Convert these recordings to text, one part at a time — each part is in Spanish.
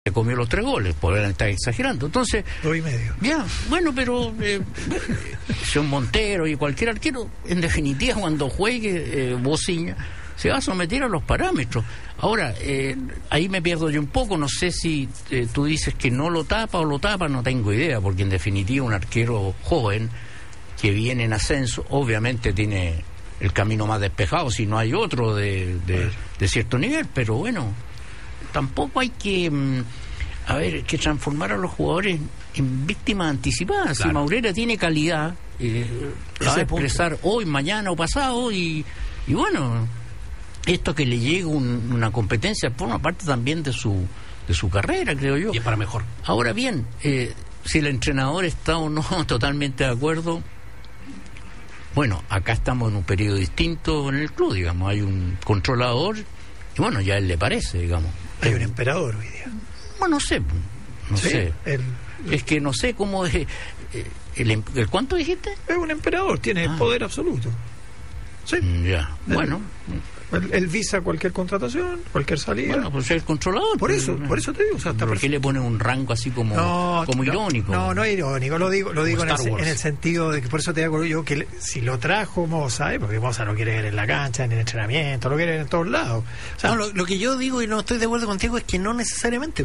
se comió los 3 goles, podrán estar exagerando. Entonces, 2,5. Ya, bueno, pero Sean Montero y cualquier arquero, en definitiva, cuando juegue Bociña, se va a someter a los parámetros. Ahora, ahí me pierdo yo un poco, no sé si tú dices que no lo tapa o lo tapa, no tengo idea, porque en definitiva un arquero joven que viene en ascenso, obviamente tiene el camino más despejado, si no hay otro de cierto nivel, pero bueno, tampoco hay que que transformar a los jugadores en víctimas anticipadas. Claro. Si Maurera tiene calidad, va a expresar hoy, mañana o pasado, y bueno, esto que le llegue una competencia forma parte también de su carrera, creo yo. Y es para mejor. Ahora bien, si el entrenador está o no totalmente de acuerdo, bueno, acá estamos en un periodo distinto en el club, digamos, hay un controlador y bueno, ya a él le parece, digamos. Hay un emperador hoy día. Bueno, no sé. Es que no sé cómo es. ¿El cuánto dijiste? Es un emperador, tiene poder absoluto. Sí. Ya, bueno. Él visa cualquier contratación, cualquier salida. Bueno, pues es el controlador. Por eso te digo. O sea, ¿por qué le pone un rango así como irónico? No es irónico, lo digo en el sentido de que por eso te digo yo que si lo trajo Moza, porque Moza lo quiere ver en la cancha, en el entrenamiento, lo quiere ver en todos lados. O sea, no, lo que yo digo y no estoy de acuerdo contigo es que no necesariamente.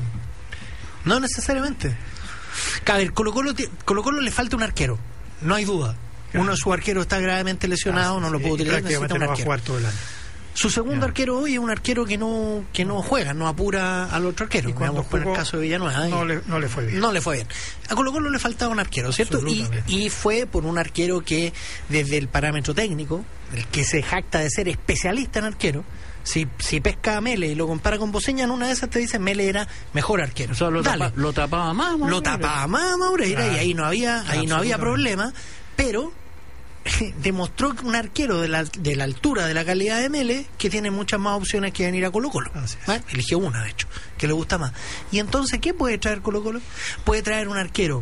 A ver, Colo-Colo le falta un arquero, no hay duda. Uno de sus arqueros está gravemente lesionado, no lo puede utilizar, necesita un no va a arquero. jugar todo el año. Su segundo arquero hoy es un arquero que no juega, no apura al otro arquero. Cuando jugó, en el caso de Villanueva. No le fue bien. No le fue bien. A Colo-Colo le faltaba un arquero, ¿cierto? Y fue por un arquero que, desde el parámetro técnico, el que se jacta de ser especialista en arquero, si pesca a Mele y lo compara con Bociña, en una de esas te dice Mele era mejor arquero. O sea, lo tapaba más Maureira, y ahí no había problema, pero demostró que un arquero de la altura, de la calidad de Mele, que tiene muchas más opciones que venir a Colo-Colo. Eligió una, de hecho, que le gusta más. Y entonces, ¿qué puede traer Colo-Colo? Puede traer un arquero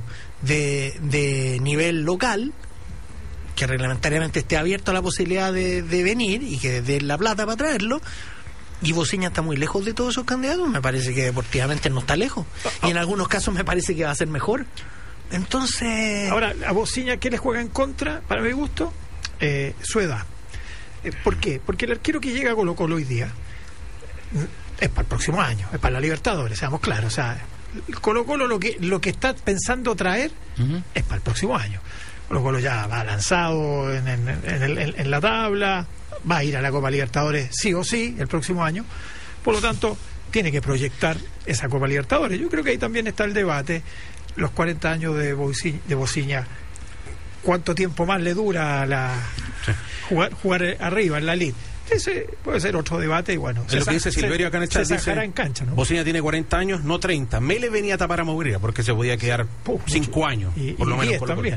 de nivel local, que reglamentariamente esté abierto a la posibilidad de venir y que dé la plata para traerlo. Y Bociña está muy lejos de todos esos candidatos. Me parece que deportivamente no está lejos, y en algunos casos me parece que va a ser mejor. Entonces, ahora, a Bociña, ¿qué le juega en contra, para mi gusto? Su edad. ¿Por qué? Porque el arquero que llega a Colo-Colo hoy día es para el próximo año, es para la Libertadores, seamos claros. O sea, Colo-Colo lo que está pensando traer es para el próximo año. Colo-Colo ya va lanzado en la tabla, va a ir a la Copa Libertadores sí o sí el próximo año. Por lo tanto, tiene que proyectar esa Copa Libertadores. Yo creo que ahí también está el debate. Los 40 años de Bociña, ¿cuánto tiempo más le dura jugar arriba en la elite? Ese puede ser otro debate y bueno. Es lo que dice Silverio acá en el chat. Se sacará en cancha, ¿no? Bociña tiene 40 años, no 30. Mele venía a tapar a Maurera porque se podía quedar 5 años. Por lo menos 10 también.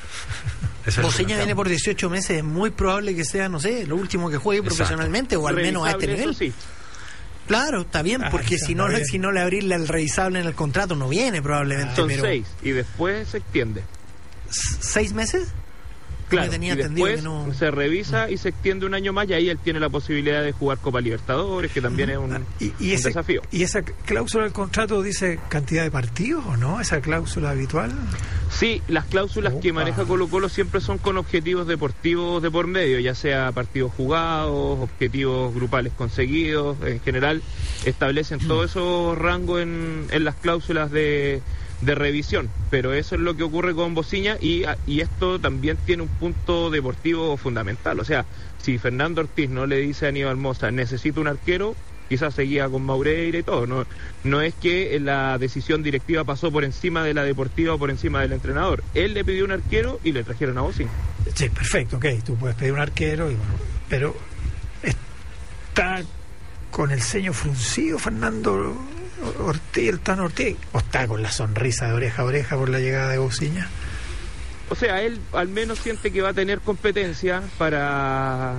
Bociña viene por 18 meses, es muy probable que sea, no sé, lo último que juegue profesionalmente, o al menos a este nivel. Sí. Claro, está bien, porque si no le abrirle el revisable en el contrato no viene probablemente. Son 6 y después se extiende. 6 meses. Claro, y después se revisa y se extiende un año más, y ahí él tiene la posibilidad de jugar Copa Libertadores, que también es un desafío. ¿Y esa cláusula del contrato dice cantidad de partidos o no? ¿Esa cláusula habitual? Sí, las cláusulas que maneja Colo-Colo siempre son con objetivos deportivos de por medio, ya sea partidos jugados, objetivos grupales conseguidos. En general establecen todos esos rangos en las cláusulas de revisión, pero eso es lo que ocurre con Bociña, y esto también tiene un punto deportivo fundamental. O sea, si Fernando Ortiz no le dice a Aníbal Moza necesito un arquero, quizás seguía con Maurera y todo. No es que la decisión directiva pasó por encima de la deportiva o por encima del entrenador. Él le pidió un arquero y le trajeron a Bociña. Sí, perfecto, ok, tú puedes pedir un arquero, pero está con el ceño fruncido Fernando Ortiz, el Tan Ortiz, o está con la sonrisa de oreja a oreja por la llegada de Bociña. O sea, él al menos siente que va a tener competencia para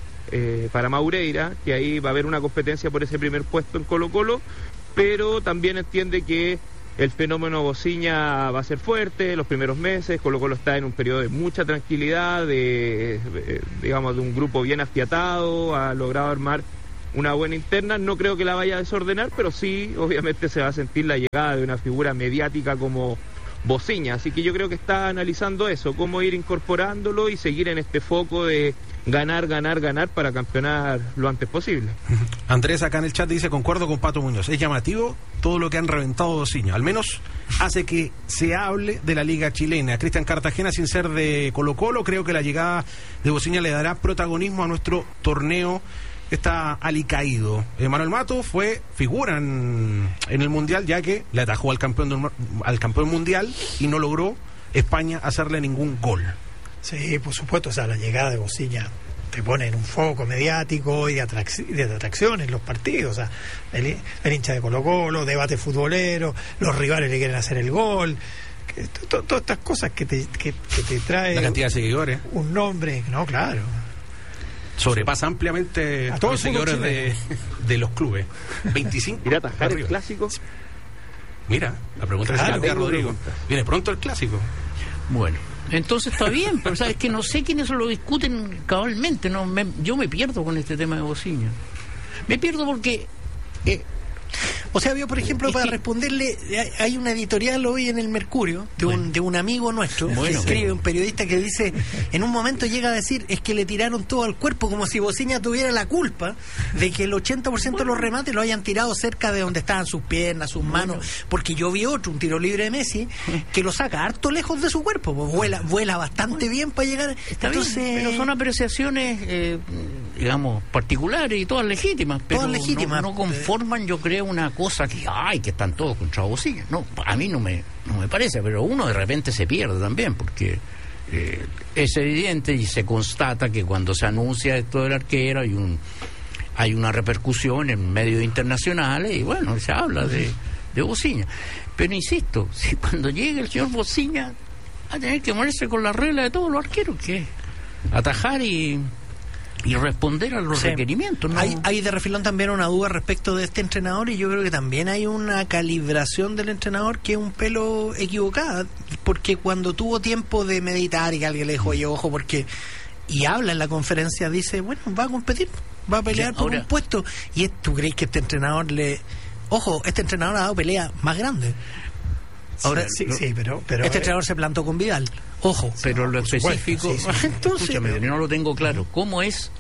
Maurera, que ahí va a haber una competencia por ese primer puesto en Colo-Colo, pero también entiende que el fenómeno Bociña va a ser fuerte los primeros meses. Colo-Colo está en un periodo de mucha tranquilidad, digamos, de un grupo bien afiatado, ha logrado armar una buena interna. No creo que la vaya a desordenar, pero sí, obviamente se va a sentir la llegada de una figura mediática como Bociña, así que yo creo que está analizando eso, cómo ir incorporándolo y seguir en este foco de ganar para campeonar lo antes posible. Andrés acá en el chat dice: concuerdo con Pato Muñoz, es llamativo todo lo que han reventado Bociña, al menos hace que se hable de la liga chilena. Cristian Cartagena, sin ser de Colo-Colo, creo que la llegada de Bociña le dará protagonismo a nuestro torneo. Está alicaído. Manuel Mato fue figura en el Mundial, ya que le atajó al campeón mundial y no logró España hacerle ningún gol. Sí, por supuesto, o sea, la llegada de Bociña te pone en un foco mediático y de atracción en los partidos. O sea, el hincha de Colo-Colo, debate futbolero, los rivales le quieren hacer el gol. Todas estas cosas que te trae la cantidad de seguidores, un nombre, no, claro, sobrepasa ampliamente a todos los seguidores de los clubes. 25. ¿Ir a atajar el clásico? Mira, la pregunta es Rodrigo. Viene pronto el clásico. Bueno, entonces está bien, pero sabes que no sé quiénes lo discuten cabalmente. Yo me pierdo con este tema de Bociña. Me pierdo porque o sea, yo, por ejemplo, para responderle, hay una editorial hoy en el Mercurio de un amigo nuestro, que escribe, un periodista que dice, en un momento llega a decir, es que le tiraron todo al cuerpo, como si Bociña tuviera la culpa de que el 80% de los remates lo hayan tirado cerca de donde estaban sus piernas, sus manos, porque yo vi un tiro libre de Messi, que lo saca harto lejos de su cuerpo, pues vuela bastante bien para llegar. Entonces, pero son apreciaciones, digamos, particulares y todas legítimas, pero no conforman, yo creo, una cosa que están todos contra Bociña. No, a mí no me parece, pero uno de repente se pierde también, porque es evidente y se constata que cuando se anuncia esto del arquero hay una repercusión en medios internacionales y bueno, se habla de Bociña. Pero insisto, si cuando llegue el señor Bociña va a tener que moverse con la regla de todos los arqueros, que es atajar y responder a los requerimientos, ¿no? Hay de refilón también una duda respecto de este entrenador, y yo creo que también hay una calibración del entrenador que es un pelo equivocada, porque cuando tuvo tiempo de meditar y que alguien le dijo, oye, ojo, porque, y habla en la conferencia, dice, bueno, va a competir, va a pelear por un puesto, y ¿tú crees que este entrenador este entrenador ha dado pelea más grande? Ahora, sí, pero este entrenador se plantó con Vidal. Ojo, pero lo específico, entonces, escúchame, no lo tengo claro. ¿Cómo es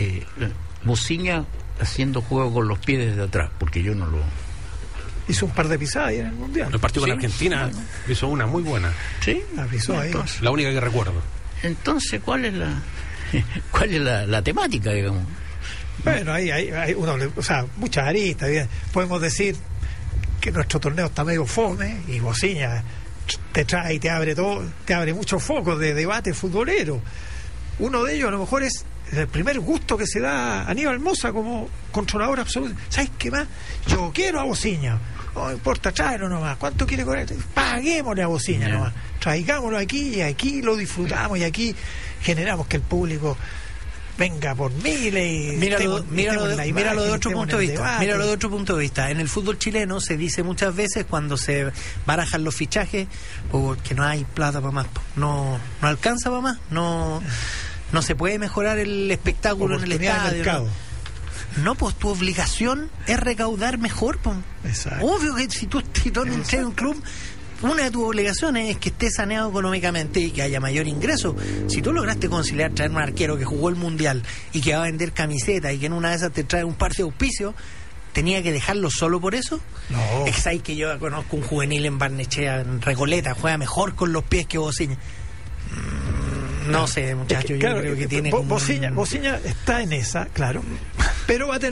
Bociña haciendo juego con los pies desde atrás? Porque yo no lo... Hizo un par de pisadas ahí en el Mundial. El partido con la Argentina hizo una muy buena. Sí, la pisó ahí. La única que recuerdo. Entonces, ¿cuál es la temática, digamos? Bueno, hay muchas aristas. Podemos decir que nuestro torneo está medio fome y Bociña te trae y te abre muchos focos de debate futbolero. Uno de ellos a lo mejor es el primer gusto que se da a Aníbal Mosa como controlador absoluto. ¿Sabes qué más? Yo quiero a Bociña, no importa, tráelo nomás. ¿Cuánto quiere cobrar? Paguémosle a Bociña nomás, traigámoslo aquí y aquí lo disfrutamos y aquí generamos que el público venga por miles. Míralo de otro punto de vista. En el fútbol chileno se dice muchas veces cuando se barajan los fichajes que no hay plata para más, no alcanza para más, no se puede mejorar el espectáculo en el estadio. No, pues tu obligación es recaudar mejor, pues. Exacto. Obvio que si tú entras en un club, una de tus obligaciones es que esté saneado económicamente y que haya mayor ingreso. Si tú lograste conciliar traer un arquero que jugó el Mundial y que va a vender camisetas y que en una de esas te trae un par de auspicios, ¿tenía que dejarlo solo por eso? No. Es ahí que yo conozco un juvenil en Barnechea, en Recoleta, juega mejor con los pies que Bociña. No sé, muchachos, yo creo que tiene Bociña está en esa, claro, pero va a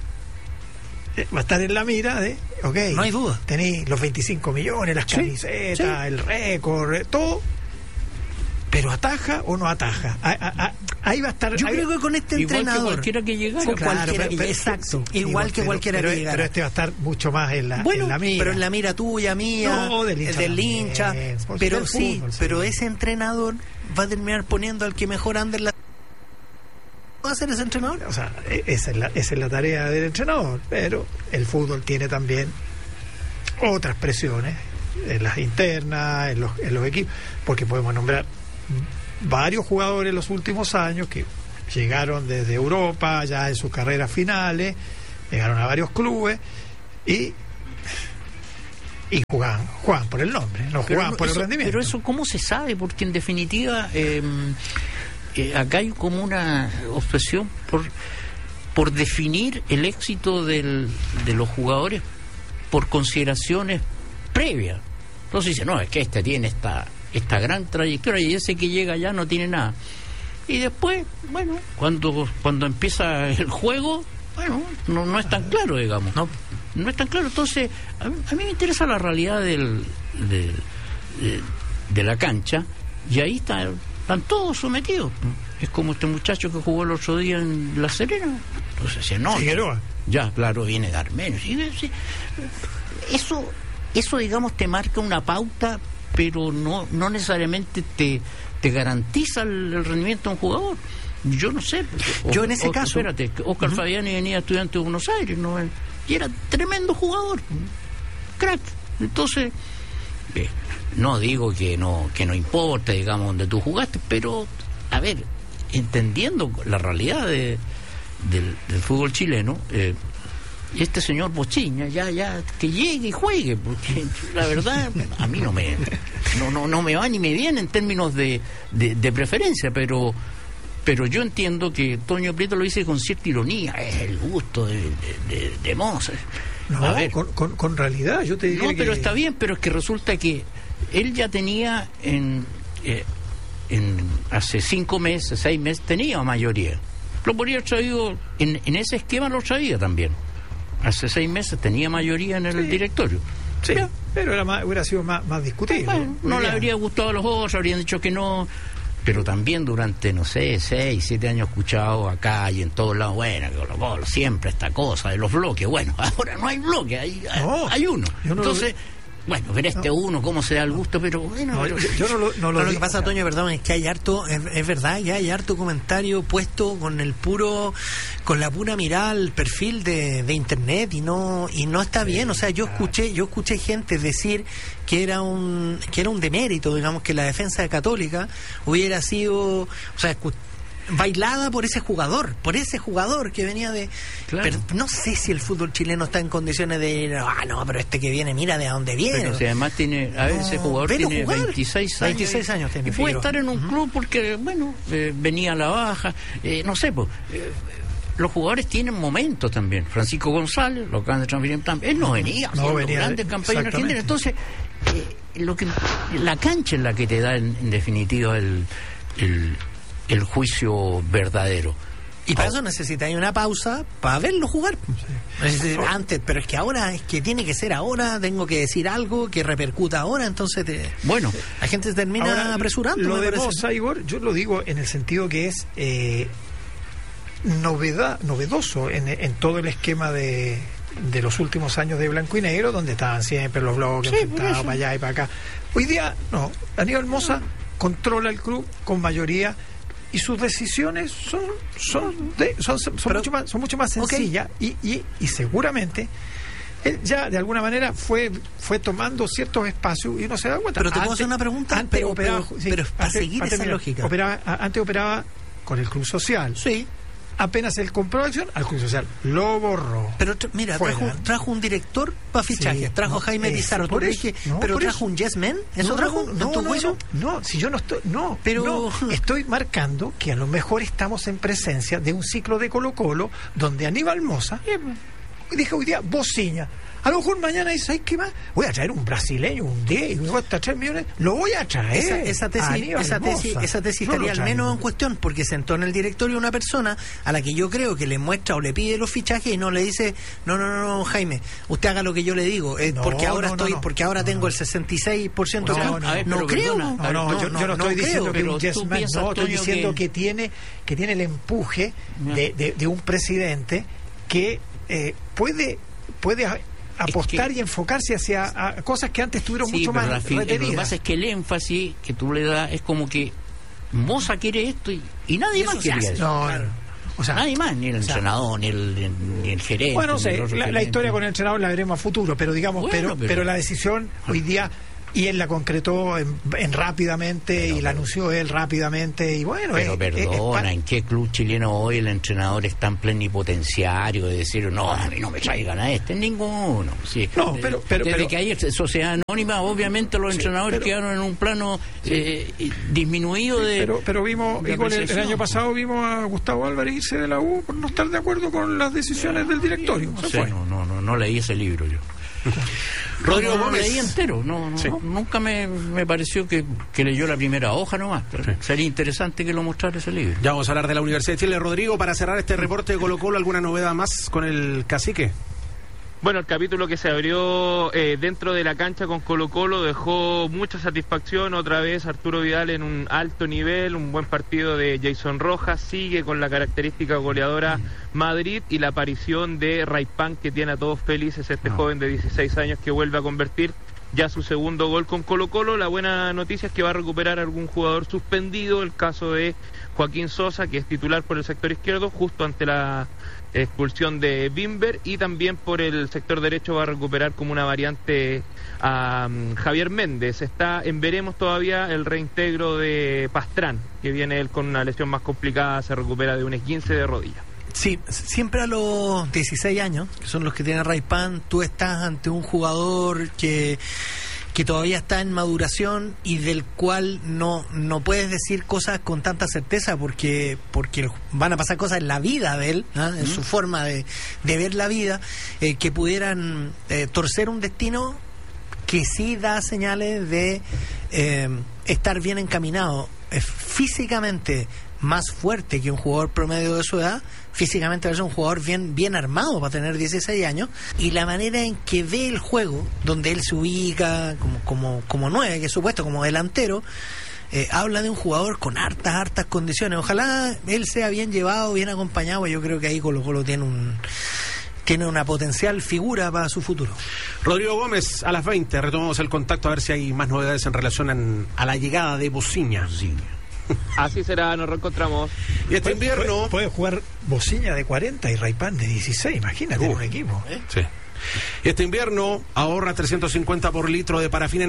estar en la mira de, no hay duda, tenéis los 25 millones, las camisetas, el récord, todo, pero ¿ataja o no ataja? Ahí va a estar. Yo creo que con este entrenador, que cualquiera que llegara, exacto, igual que cualquiera que llegara. Pero este va a estar mucho más en la mira. Pero en la mira tuya, mía, del hincha, pero sí, pero ese entrenador va a terminar poniendo al que mejor anda en la... ¿Va a ser ese entrenador? O sea, esa es la tarea del entrenador, pero el fútbol tiene también otras presiones, en las internas, en los equipos, porque podemos nombrar varios jugadores en los últimos años que llegaron desde Europa ya en sus carreras finales llegaron a varios clubes y jugaban por el nombre, no jugaban por el rendimiento. Pero eso, ¿cómo se sabe? Porque en definitiva acá hay como una obsesión por definir el éxito de los jugadores por consideraciones previas. Entonces dice, no, es que este tiene esta gran trayectoria y ese que llega allá no tiene nada. Y después, bueno, cuando empieza el juego, bueno, no es tan claro, digamos. No es tan claro. Entonces, a mí me interesa la realidad de la cancha, y ahí están todos sometidos. Es como este muchacho que jugó el otro día en La Serena. Entonces, se nota. Figueroa. Ya, claro, viene de Armenio. Eso, digamos, te marca una pauta, pero no necesariamente te garantiza el rendimiento de un jugador. Yo no sé. Yo en ese caso... Espérate, Óscar Fabiani venía estudiante de Buenos Aires, ¿no? Y era tremendo jugador, crack. Entonces, no digo que no importa, digamos, donde tú jugaste, pero, a ver, entendiendo la realidad del fútbol chileno, este señor Bociña ya que llegue y juegue, porque la verdad a mí no me va ni me viene en términos de preferencia, pero yo entiendo que Toño Prieto lo dice con cierta ironía, es el gusto de Mozart. No, a ver, con realidad, yo te diría. No, pero está bien, pero es que resulta que él ya tenía hace 5 meses, 6 meses, tenía mayoría. Lo podría haber traído, en ese esquema lo traía también. Hace 6 meses tenía mayoría en el directorio. Sí, ya. Pero hubiera sido más discutido. Bueno, no le habría gustado a los otros, habrían dicho que no. Pero también durante, no sé, 6, 7 años escuchado acá y en todos lados, bueno, que siempre esta cosa de los bloques. Bueno, ahora no hay bloques, hay uno. Entonces, bueno, ver uno, cómo se da el gusto, pero bueno. Yo no lo que pasa, Toño, perdón, es que hay harto, es verdad, ya hay harto comentario puesto con la pura mirada al perfil de internet y no está bien. O sea, yo escuché gente decir que era un demérito, digamos, que la defensa de Católica hubiera sido, o sea, bailada por ese jugador que venía de... Claro. Pero no sé si el fútbol chileno está en condiciones de ir, pero este que viene, mira de dónde viene. Pero si además tiene, a veces ese jugador tiene 26 años. Tiene y puede estar en un club porque, bueno, venía a la baja, no sé, pues... los jugadores tienen momentos también. Francisco González, lo acaban de transferir también. Él no venía haciendo grandes campañas en Argentina. Entonces, la cancha es la que te da, en definitiva, el juicio verdadero. Y para eso necesitas una pausa para verlo jugar. Sí. Es decir, antes, pero es que ahora, tiene que ser ahora, tengo que decir algo que repercuta ahora, entonces la gente se termina ahora, apresurando. Lo de Moza, Igor, yo lo digo en el sentido que es novedoso en todo el esquema de los últimos años de Blanco y Negro, donde estaban siempre los bloques enfrentados para allá y para acá. Hoy día, no, Aníbal Moza controla el club con mayoría y sus decisiones son mucho más sencillas, y seguramente él ya de alguna manera fue tomando ciertos espacios y uno se da cuenta. Pero te puedo hacer una pregunta. Antes operaba, pero para seguir esa lógica. Antes operaba con el Club Social. Sí. Apenas él compró acción, al Club Social lo borró. Pero mira, trajo un director para fichaje, trajo Jaime Pizarro, pero trajo un Yes Man, ¿eso trajo? No, si yo no estoy, estoy marcando que a lo mejor estamos en presencia de un ciclo de Colo-Colo donde Aníbal Moza dijo hoy día Bociña. A lo mejor mañana dice, ¿sabes qué más? Voy a traer un brasileño, un 10, y me cuesta 3 millones, lo voy a traer. Esa tesis estaría al menos en cuestión, porque sentó en el directorio una persona a la que yo creo que le muestra o le pide los fichajes y no le dice, no, Jaime, usted haga lo que yo le digo, porque ahora tengo el 66%. No creo. Yo no estoy diciendo que un yes man, estoy diciendo que tiene el empuje de un presidente que puede apostar y enfocarse hacia cosas que antes estuvieron mucho más retenidas. Lo que pasa es que el énfasis que tú le das es como que Moza quiere esto y nadie más quiere eso. Claro. O sea, nadie más, ni el entrenador, ni el gerente. Bueno, la historia con el entrenador la veremos a futuro, pero digamos, pero la decisión hoy día Y él la concretó en rápidamente, y la anunció él rápidamente, y bueno... Pero perdona, ¿en qué club chileno hoy el entrenador es tan plenipotenciario de decir, no, a mí no me traigan a este? Ninguno. Sí. No, desde que hay sociedad anónima, obviamente los entrenadores quedaron en un plano disminuido de... Pero vimos, igual el año pasado vimos a Gustavo Álvarez irse de la U por no estar de acuerdo con las decisiones del directorio. No leí ese libro yo. Rodrigo Gómez. Leí entero, nunca me pareció que leyó la primera hoja nomás. Sería interesante que lo mostrara ese libro. Ya vamos a hablar de la Universidad de Chile. Rodrigo, para cerrar este reporte de Colo-Colo, ¿alguna novedad más con el cacique? Bueno, el capítulo que se abrió dentro de la cancha con Colo-Colo dejó mucha satisfacción. Otra vez Arturo Vidal en un alto nivel, un buen partido de Jason Rojas, sigue con la característica goleadora Madrid, y la aparición de Raipan, que tiene a todos felices, joven de 16 años que vuelve a convertir ya su segundo gol con Colo-Colo. La buena noticia es que va a recuperar algún jugador suspendido, el caso de Joaquín Sosa, que es titular por el sector izquierdo, justo ante la expulsión de Bimber, y también por el sector derecho va a recuperar como una variante a Javier Méndez. Está en veremos todavía el reintegro de Pastrán, que viene él con una lesión más complicada, se recupera de un esguince de rodilla. Sí, siempre a los 16 años, que son los que tiene Raipan, tú estás ante un jugador que todavía está en maduración y del cual no puedes decir cosas con tanta certeza porque van a pasar cosas en la vida de él, ¿no? En su forma de ver la vida, que pudieran torcer un destino que sí da señales de estar bien encaminado. Es físicamente más fuerte que un jugador promedio de su edad, físicamente es un jugador bien armado para tener 16 años, y la manera en que ve el juego, donde él se ubica como 9, que es supuesto como delantero, habla de un jugador con hartas condiciones. Ojalá él sea bien llevado, bien acompañado. Yo creo que ahí Colo-Colo tiene una potencial figura para su futuro. Rodrigo Gómez, a las 20 retomamos el contacto a ver si hay más novedades en relación a la llegada de Bociña. Así será, nos reencontramos. Y este invierno puede jugar Bociña de 40 y Raipan de 16, imagínate un equipo. Sí. Este invierno ahorra 350 por litro de parafina